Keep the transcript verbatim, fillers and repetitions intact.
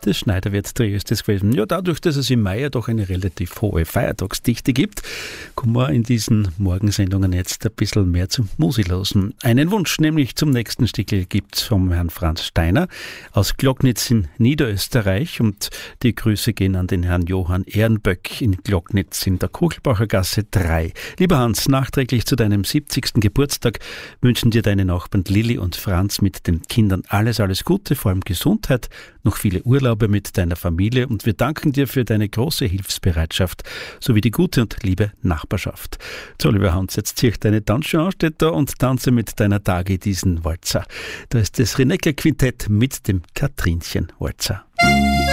des Schneiderwirt-Trios ist das gewesen. Ja, dadurch, dass es im Mai ja doch eine relativ hohe Feiertagsdichte gibt, kommen wir in diesen Morgensendungen jetzt ein bisschen mehr zum Musilosen. Einen Wunsch, nämlich zum nächsten Stickel, gibt es vom Herrn Franz Steiner aus Glocknitz in Niederösterreich, und die Grüße gehen an den Herrn Johann Ehrenböck in Glocknitz in der Kugelbacher Gasse drei. Lieber Hans, nachträglich zu deinem siebzigsten Geburtstag wünschen dir deine Nachbarn Lilli und Franz mit den Kindern alles, alles Gute, vor allem Gesundheit, noch viele Urlaube mit deiner Familie, und wir danken dir für deine große Hilfsbereitschaft sowie die gute und liebe Nachbarschaft. So, lieber Hans, jetzt zieh ich deine Tanzschuhe an, steht da, und tanze mit deiner Dagi diesen Walzer. Da ist das Rinecker Quintett mit dem Katrinchen Walzer.